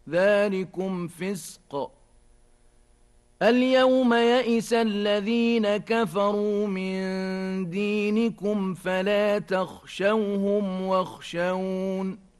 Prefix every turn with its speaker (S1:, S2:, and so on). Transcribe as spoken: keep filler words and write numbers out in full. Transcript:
S1: ذلكم فسق. اليوم يئس الذين كفروا من دينكم فلا تخشوهم واخشون